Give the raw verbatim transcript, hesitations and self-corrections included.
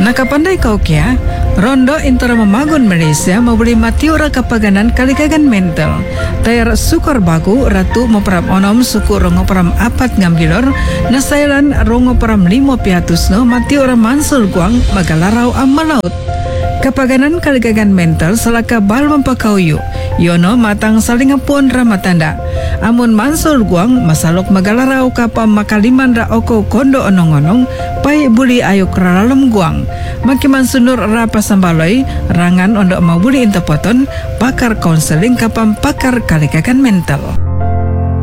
Nakapandai kau kia, rondo intara memagun Malaysia memberi mati ora kapaganan kalikagan mental. Tayar sukor bagu ratu moperam onom suku rongo peram apat ngambilor nasailan rongo peram limo piatusno mati ora mansul guang magalarau amalaut. Kapaganan kalikagan mental salaka bal mempakauyu yono matang saling ngapun ramatanda. Amun mansul guang masalok magalarau kapam makaliman ra oko kondo onong-onong pai buli ayo kralalem guang. Maki mansunur rapa sambaloi rangan ondok mau buli intapoton pakar konseling kapam pakar kalikagan mental.